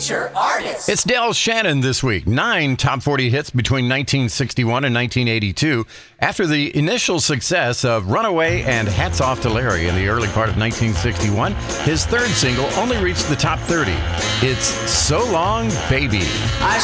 Feature Artist. It's Del Shannon this week. 9 top 40 hits between 1961 and 1982. After the initial success of Runaway and Hats Off to Larry in the early part of 1961, his third single only reached the top 30. It's So Long, Baby. I